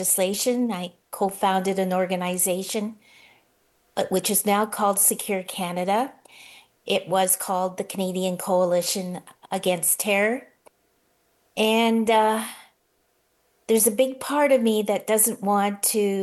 legislation. I co-founded an organization, which is now called Secure Canada. It was called the Canadian Coalition Against Terror. And there's a big part of me that doesn't want to